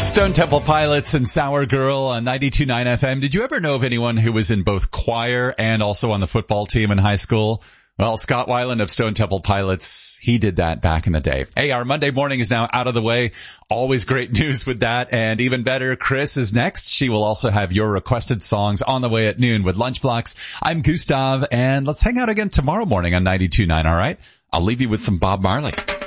Stone Temple Pilots and Sour Girl on 92.9 FM. Did you ever know of anyone who was in both choir and also on the football team in high school? Well, Scott Weiland of Stone Temple Pilots, he did that back in the day. Hey, our Monday morning is now out of the way. Always great news with that. And even better, Chris is next. She will also have your requested songs on the way at noon with Lunch Blocks. I'm Gustav, and let's hang out again tomorrow morning on 92.9, all right? I'll leave you with some Bob Marley.